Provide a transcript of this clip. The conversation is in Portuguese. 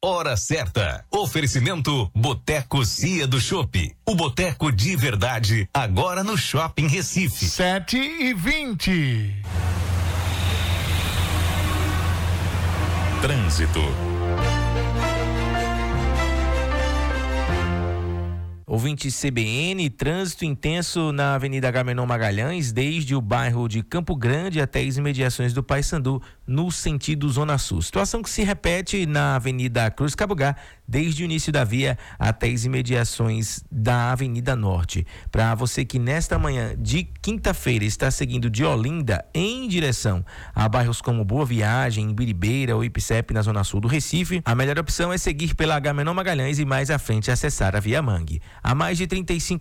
hora certa. Oferecimento Boteco Cia do Chopp. O boteco de verdade, agora no Shopping Recife. 7h20. Trânsito. Ouvinte CBN, trânsito intenso na Avenida Agamenon Magalhães, desde o bairro de Campo Grande até as imediações do Paissandu, no sentido Zona Sul. Situação que se repete na Avenida Cruz Cabugá, desde o início da via até as imediações da Avenida Norte. Para você que nesta manhã de quinta-feira está seguindo de Olinda em direção a bairros como Boa Viagem, Ibiribeira ou Ipicep, na Zona Sul do Recife, a melhor opção é seguir pela Agamenon Magalhães e mais à frente acessar a Via Mangue. Há mais de 35